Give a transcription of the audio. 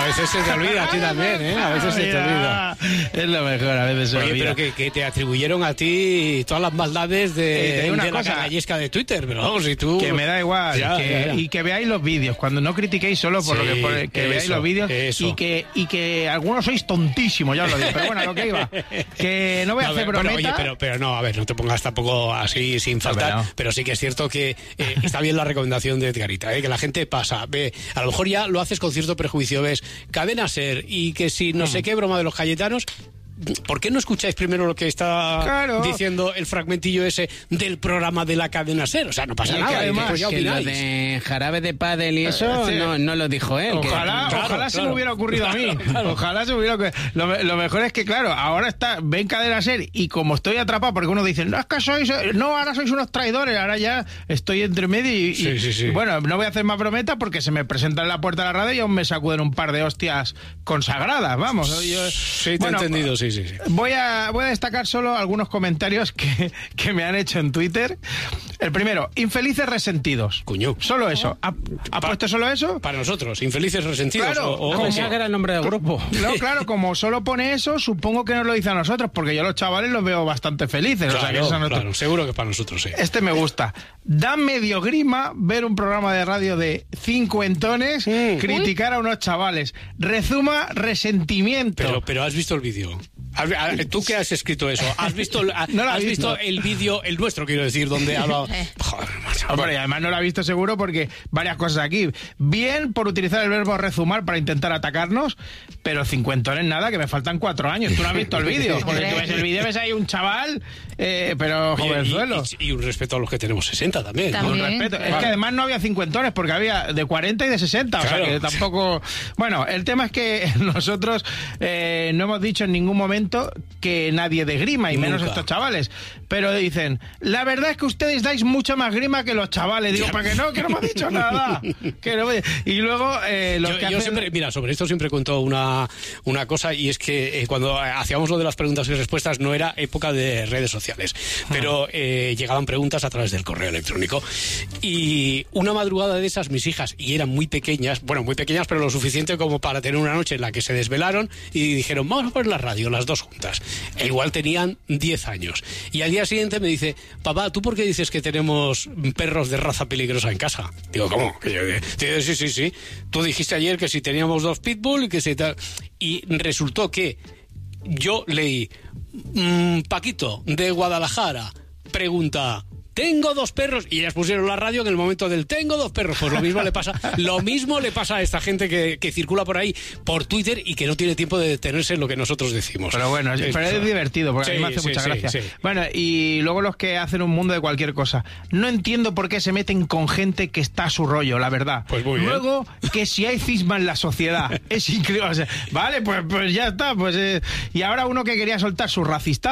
a veces se te olvida a ti también, ¿eh? A veces se te olvida. Es lo mejor, a veces se olvida. Oye, pero que te atribuyeron a ti todas las maldades de la canallesca de Twitter, pero vamos, si tú... Que me da igual, y que veáis los vídeos, cuando no critiquéis solo por que veáis los vídeos, y que algunos sois tontísimos, ya os lo digo, pero bueno, lo que iba, que no voy a hacer brometa. Bueno, oye, pero no, a ver, no te pongas tampoco así sin faltar, pero sí que es cierto que está bien la recomendación de Edgarita, que la gente pasa, ve, a lo mejor ya lo haces con cierto prejuicio, ves Cadena Ser y que si no sé qué broma de los Cayetanos, ¿por qué no escucháis primero lo que está diciendo el fragmentillo ese del programa de la Cadena Ser? O sea, no pasa nada. Además, que lo de jarabe de pádel y eso no lo dijo él. Ojalá se me hubiera ocurrido a mí. Ojalá se me hubiera ocurrido. Lo mejor es que, claro, ahora ven Cadena Ser y como estoy atrapado, porque uno dice, no, es que ahora sois unos traidores, ahora ya estoy entre medio y bueno, no voy a hacer más brometas porque se me presentan en la puerta de la radio y aún me sacuden un par de hostias consagradas, vamos. Sí, te he entendido, sí. Voy a destacar solo algunos comentarios que me han hecho en Twitter. El primero, infelices resentidos. Cuño. Solo eso. ¿Ha puesto solo eso? Para nosotros, infelices resentidos. Claro, como que era el nombre del grupo. No, claro, como solo pone eso, supongo que nos lo dice a nosotros, porque yo a los chavales los veo bastante felices. Claro, o sea, que claro, seguro que para nosotros, sí. Este me gusta. Da medio grima ver un programa de radio de cincuentones criticar a unos chavales. Rezuma resentimiento. Pero has visto el vídeo. ¿Tú qué has escrito eso? ¿Has visto, visto el vídeo, el nuestro, quiero decir, donde habla... Joder, macho. Hombre, y además no lo ha visto seguro porque varias cosas aquí. Bien por utilizar el verbo rezumar para intentar atacarnos, pero cincuentones nada, que me faltan 4 años. Tú no has visto el vídeo. Porque tú ves el vídeo, ves ahí un chaval, pero jovenzuelo. Y un respeto a los que tenemos 60 también. Un respeto. Es que además no había cincuentones, porque había de 40 y de 60. Claro. O sea que tampoco... Bueno, el tema es que nosotros no hemos dicho en ningún momento que nadie dé grima, y menos estos chavales. Pero dicen, la verdad es que ustedes dais mucha más grima que los chavales. Digo, ¿para qué no? Que no hemos dicho nada. Y luego yo siempre, mira, sobre esto siempre cuento una cosa, y es que cuando hacíamos lo de las preguntas y respuestas no era época de redes sociales, pero llegaban preguntas a través del correo electrónico, y una madrugada de esas mis hijas, y eran muy pequeñas, pero lo suficiente como para tener una noche en la que se desvelaron y dijeron, vamos a poner la radio, las dos juntas. E igual tenían 10 años. Y al día siguiente me dice, papá, ¿tú por qué dices que tenemos perros de raza peligrosa en casa? Digo, ¿cómo? Sí. Tú dijiste ayer que si teníamos 2 pitbull y que si tal... Y resultó que yo leí, Paquito, de Guadalajara, pregunta... Tengo 2 perros, y ellas pusieron la radio en el momento del tengo 2 perros. Pues lo mismo le pasa a esta gente que circula por ahí por Twitter y que no tiene tiempo de detenerse en lo que nosotros decimos. Pero bueno, es divertido, porque a mí me hace mucha gracia. Sí. Bueno, y luego los que hacen un mundo de cualquier cosa. No entiendo por qué se meten con gente que está a su rollo, la verdad. Pues muy bien. Luego, que si hay cisma en la sociedad, es increíble. O sea, vale, pues ya está. Y ahora uno que quería soltar su racista